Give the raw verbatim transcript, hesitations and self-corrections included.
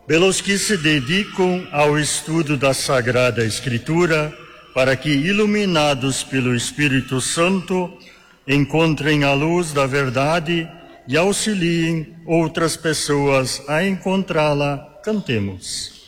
pelos que se dedicam ao estudo da Sagrada Escritura, para que, iluminados pelo Espírito Santo, encontrem a luz da verdade e auxiliem outras pessoas a encontrá-la. Cantemos.